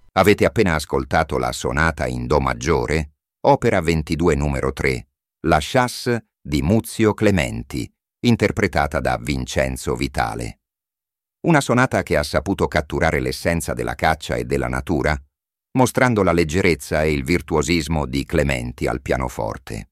Avete appena ascoltato la sonata in Do maggiore, opera 22 numero 3, La Chasse di Muzio Clementi, interpretata da Vincenzo Vitale. Una sonata che ha saputo catturare l'essenza della caccia e della natura, mostrando la leggerezza e il virtuosismo di Clementi al pianoforte.